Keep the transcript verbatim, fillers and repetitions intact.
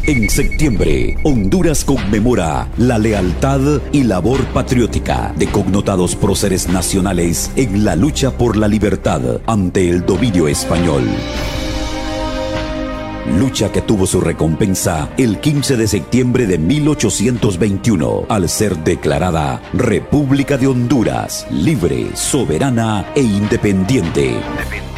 En septiembre, Honduras conmemora la lealtad y labor patriótica de connotados próceres nacionales en la lucha por la libertad ante el dominio español. Lucha que tuvo su recompensa el quince de septiembre de mil ochocientos veintiuno, al ser declarada República de Honduras, libre, soberana e independiente.